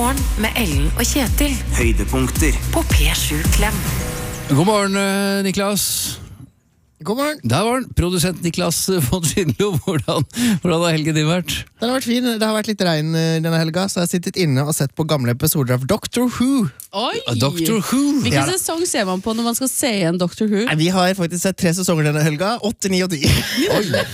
Morgen med Ellen og Kjetil. Høydepunkter På P7 Klem. God morgen, Niklas. God morgen. Der var den. Produsent Niklas von Schindlo. Hvordan har helgen din vært? Den har vært fin. Det har vært litt regn denne helga, så jeg har sittet inne og sett på gamle episoder av Doctor Who. Oi! Doctor Who. Hvilken Ja da. sesong ser man på når man skal se igjen Doctor Who? Vi har faktisk sett 3 sesonger denne helga. 8, 9 og 10.